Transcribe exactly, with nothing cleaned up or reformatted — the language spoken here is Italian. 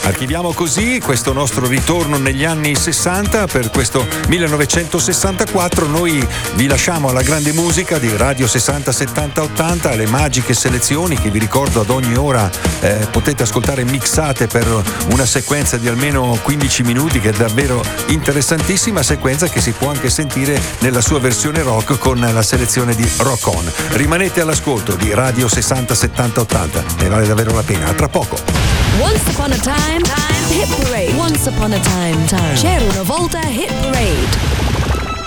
Archiviamo così questo nostro ritorno negli anni sessanta. Per questo millenovecentosessantaquattro noi vi lasciamo alla grande musica di Radio sessanta settanta ottanta, alle magiche selezioni che vi ricordo ad ogni ora eh, potete ascoltare mixate per una sequenza di almeno quindici minuti, che è davvero interessantissima, sequenza che si può anche sentire nella sua versione rock con la selezione di Rock On. Rimanete all'ascolto di Radio sessanta settanta ottanta, ne vale davvero la pena. A tra poco. Once upon a time, time, hit parade. Once upon a time, time. C'era una volta hit parade.